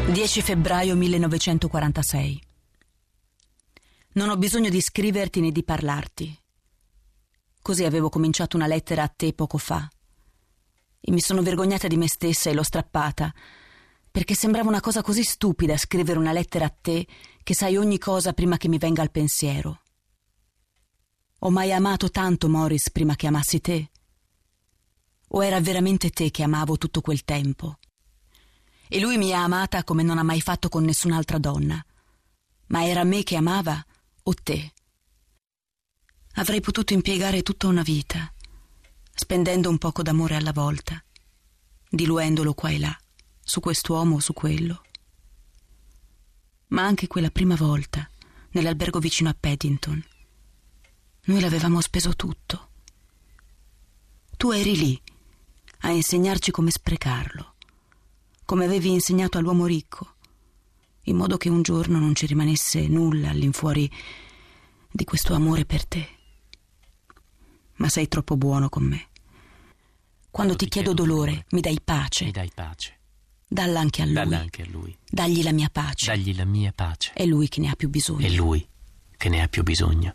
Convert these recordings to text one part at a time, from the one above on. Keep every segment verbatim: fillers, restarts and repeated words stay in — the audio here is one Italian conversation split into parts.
dieci febbraio millenovecentoquarantasei. Non ho bisogno di scriverti né di parlarti. Così avevo cominciato una lettera a te poco fa. E mi sono vergognata di me stessa e l'ho strappata, perché sembrava una cosa così stupida scrivere una lettera a te che sai ogni cosa prima che mi venga al pensiero. Ho mai amato tanto Morris prima che amassi te? O era veramente te che amavo tutto quel tempo? E lui mi ha amata come non ha mai fatto con nessun'altra donna. Ma era me che amava o te? Avrei potuto impiegare tutta una vita, spendendo un poco d'amore alla volta, diluendolo qua e là, su quest'uomo o su quello. Ma anche quella prima volta, nell'albergo vicino a Paddington, noi l'avevamo speso tutto. Tu eri lì a insegnarci come sprecarlo, come avevi insegnato all'uomo ricco, in modo che un giorno non ci rimanesse nulla all'infuori di questo amore per te. Ma sei troppo buono con me. Quando, Quando ti, ti chiedo, chiedo dolore, dolore, mi dai pace. Mi dai pace. Dalla anche a lui. Dalla anche a lui. Dagli la mia pace. Dagli la mia pace. È lui che ne ha più bisogno. È lui che ne ha più bisogno.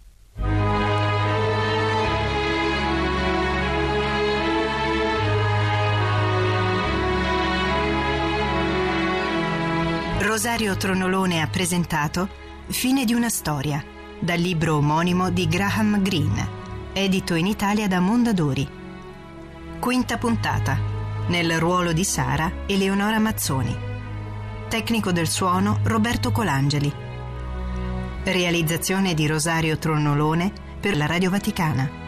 Rosario Tronolone ha presentato Fine di una storia, dal libro omonimo di Graham Greene, edito in Italia da Mondadori. Quinta puntata, nel ruolo di Sara Eleonora Mazzoni. Tecnico del suono Roberto Colangeli. Realizzazione di Rosario Tronolone per la Radio Vaticana.